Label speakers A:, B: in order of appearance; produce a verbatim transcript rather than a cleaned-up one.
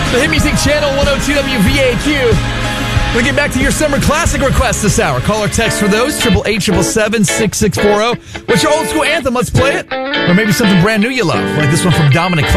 A: The Hit Music Channel, one oh two W V A Q. We'll get back to your summer classic requests this hour. Call or text for those, eight eight eight, seven seven, six six four zero. What's your old school anthem? Let's play it. Or maybe something brand new you love, like this one from Dominic Clark.